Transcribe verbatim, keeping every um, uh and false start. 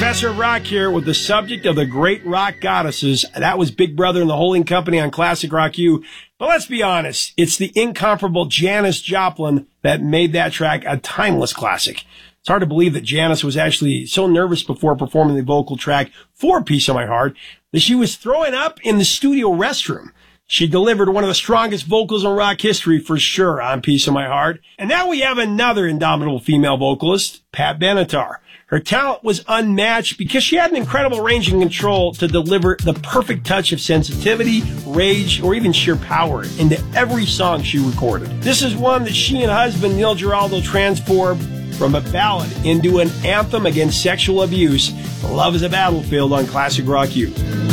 Professor of Rock here with the subject of the great rock goddesses. That was Big Brother and the Holding Company on Classic Rock U. But let's be honest, it's the incomparable Janis Joplin that made that track a timeless classic. It's hard to believe that Janis was actually so nervous before performing the vocal track for Piece of My Heart that she was throwing up in the studio restroom. She delivered one of the strongest vocals in rock history for sure on Piece of My Heart. And now we have another indomitable female vocalist, Pat Benatar. Her talent was unmatched because she had an incredible range and control to deliver the perfect touch of sensitivity, rage, or even sheer power into every song she recorded. This is one that she and husband Neil Giraldo transformed from a ballad into an anthem against sexual abuse. Love is a Battlefield on Classic Rock U.